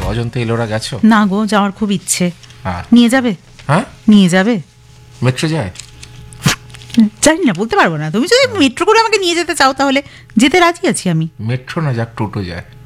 অজন্তা এলোরা গেছো? না গো, যাওয়ার খুব ইচ্ছে। হ্যাঁ। নিয়ে যাবে? হ্যাঁ, নিয়ে যাবে? মেট্রো যায়? জানি না, বলতে পারবো না। তুমি যদি মেট্রো করে আমাকে নিয়ে যেতে চাও তাহলে যেতে রাজি আছি আমি। মেট্রো না যাক, টোটো যায়।